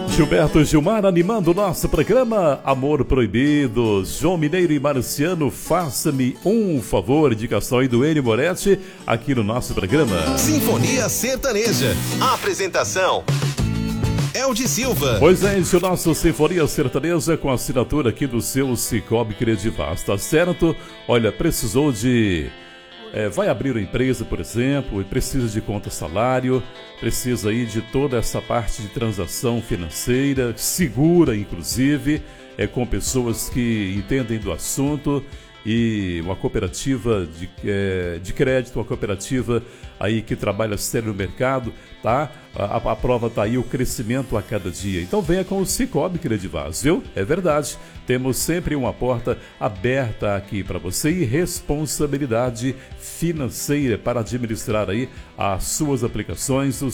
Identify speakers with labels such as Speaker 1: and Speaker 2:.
Speaker 1: Gilberto Gilmar animando o nosso programa Amor Proibido. João Mineiro e Marciano, faça-me um favor. Indicação aí do Ennio Moretti aqui no nosso programa.
Speaker 2: Sinfonia Sertaneja. Apresentação: Eldi Silva.
Speaker 1: Pois é, esse é o nosso Sinfonia Sertaneja com a assinatura aqui do seu Cicobi Creditas, tá certo? Olha, precisou de... vai abrir uma empresa, por exemplo, e precisa de conta salário, precisa aí de toda essa parte de transação financeira, segura inclusive, com pessoas que entendem do assunto, e uma cooperativa de crédito, uma cooperativa aí que trabalha sério no mercado, tá? A prova tá aí, o crescimento a cada dia. Então venha com o Cicobi Creditas, viu? É verdade, temos sempre uma porta aberta aqui para você e responsabilidade financeira para administrar aí as suas aplicações,